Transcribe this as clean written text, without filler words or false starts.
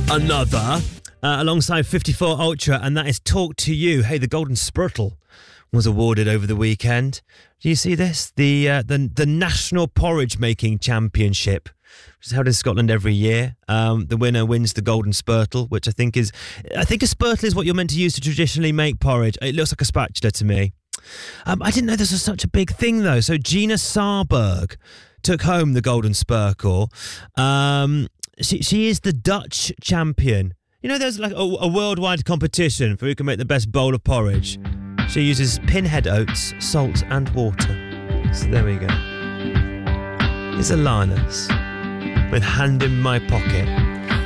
another alongside 54 Ultra, and that is Talk to You. Hey, the Golden Spurtle was awarded over the weekend. Do you see this? The National Porridge Making Championship, which is held in Scotland every year. The winner wins the Golden Spurtle, which I think a spurtle is what you're meant to use to traditionally make porridge. It looks like a spatula to me. I didn't know this was such a big thing, though. So Gina Sarberg took home the Golden Spurtle. She is the Dutch champion. You know, there's like a worldwide competition for who can make the best bowl of porridge. She uses pinhead oats, salt and water. So there we go. Here's Alanis with Hand in My Pocket.